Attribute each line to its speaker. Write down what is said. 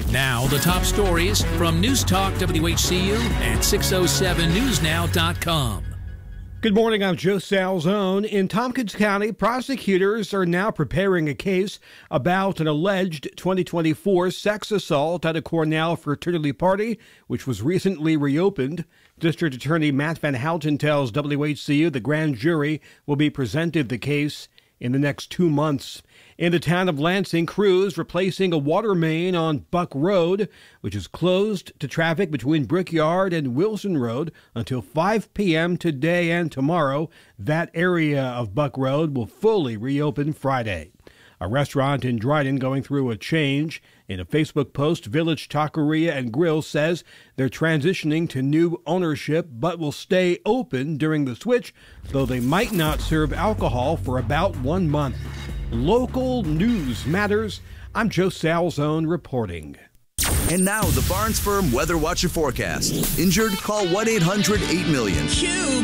Speaker 1: Now, the top stories from News Talk WHCU and 607newsnow.com.
Speaker 2: Good morning, I'm Joe Salzone. In Tompkins County, prosecutors are now preparing a case about an alleged 2024 sex assault at a Cornell fraternity party, which was recently reopened. District Attorney Matt Van Houten tells WHCU the grand jury will be presented the case in the next 2 months. In the town of Lansing, crews replacing a water main on Buck Road, which is closed to traffic between Brickyard and Wilson Road until 5 p.m. today and tomorrow. That area of Buck Road will fully reopen Friday. A restaurant in Dryden going through a change. In a Facebook post, Village Taqueria and Grill says they're transitioning to new ownership but will stay open during the switch, though they might not serve alcohol for about 1 month. Local news matters. I'm Joe Salzone reporting.
Speaker 3: And now the Barnes Firm Weather Watch and Forecast. Injured? Call 1-800-8-million.